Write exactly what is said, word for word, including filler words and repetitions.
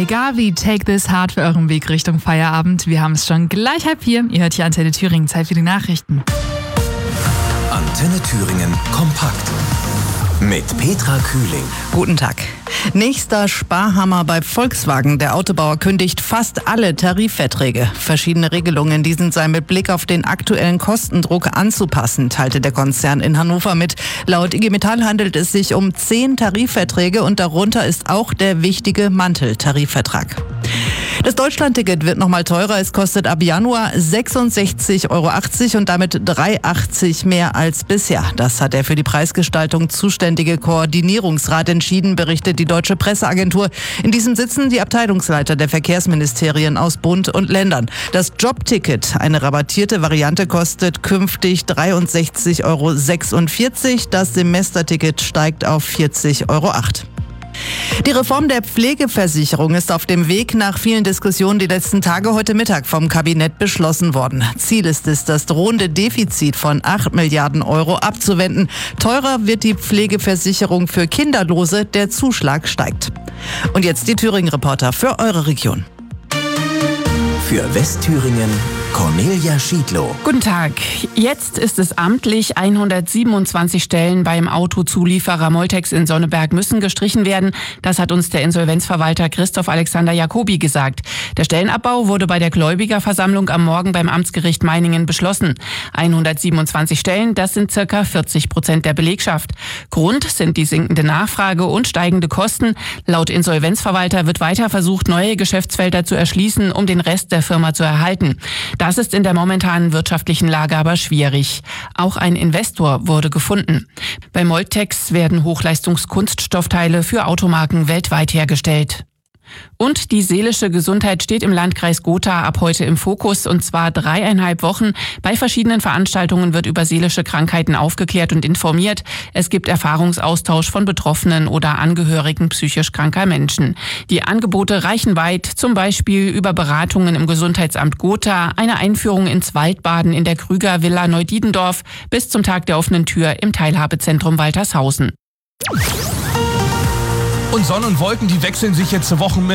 Hey Gavi, take this hard für euren Weg Richtung Feierabend. Wir haben es schon gleich halb vier. Ihr hört hier Antenne Thüringen. Zeit für die Nachrichten. Antenne Thüringen kompakt. Mit Petra Kühling. Guten Tag. Nächster Sparhammer bei Volkswagen. Der Autobauer kündigt fast alle Tarifverträge. Verschiedene Regelungen, die sind seien mit Blick auf den aktuellen Kostendruck anzupassen, teilte der Konzern in Hannover mit. Laut I G Metall handelt es sich um zehn Tarifverträge und darunter ist auch der wichtige Manteltarifvertrag. Das Deutschlandticket wird nochmal teurer. Es kostet ab Januar sechsundsechzig Euro achtzig und damit drei Euro achtzig mehr als bisher. Das hat der für die Preisgestaltung zuständige Koordinierungsrat entschieden, berichtet die Deutsche Presseagentur. In diesem sitzen die Abteilungsleiter der Verkehrsministerien aus Bund und Ländern. Das Jobticket, eine rabattierte Variante, kostet künftig dreiundsechzig Euro sechsundvierzig. Das Semesterticket steigt auf vierzig Euro acht. Die Reform der Pflegeversicherung ist auf dem Weg. Nach vielen Diskussionen die letzten Tage heute Mittag vom Kabinett beschlossen worden. Ziel ist es, das drohende Defizit von acht Milliarden Euro abzuwenden. Teurer wird die Pflegeversicherung für Kinderlose, der Zuschlag steigt. Und jetzt die Thüringen-Reporter für eure Region. Für Westthüringen Cornelia Schiedlow. Guten Tag. Jetzt ist es amtlich. hundertsiebenundzwanzig Stellen beim Autozulieferer Moltex in Sonneberg müssen gestrichen werden. Das hat uns der Insolvenzverwalter Christoph Alexander Jacobi gesagt. Der Stellenabbau wurde bei der Gläubigerversammlung am Morgen beim Amtsgericht Meiningen beschlossen. hundertsiebenundzwanzig Stellen, das sind circa vierzig Prozent der Belegschaft. Grund sind die sinkende Nachfrage und steigende Kosten. Laut Insolvenzverwalter wird weiter versucht, neue Geschäftsfelder zu erschließen, um den Rest der Firma zu erhalten. Das ist in der momentanen wirtschaftlichen Lage aber schwierig. Auch ein Investor wurde gefunden. Bei Moltex werden Hochleistungskunststoffteile für Automarken weltweit hergestellt. Und die seelische Gesundheit steht im Landkreis Gotha ab heute im Fokus, und zwar dreieinhalb Wochen. Bei verschiedenen Veranstaltungen wird über seelische Krankheiten aufgeklärt und informiert. Es gibt Erfahrungsaustausch von Betroffenen oder Angehörigen psychisch kranker Menschen. Die Angebote reichen weit, zum Beispiel über Beratungen im Gesundheitsamt Gotha, eine Einführung ins Waldbaden in der Krüger Villa Neudiedendorf bis zum Tag der offenen Tür im Teilhabezentrum Waltershausen. Und Sonne und Wolken, die wechseln sich jetzt Wochen mit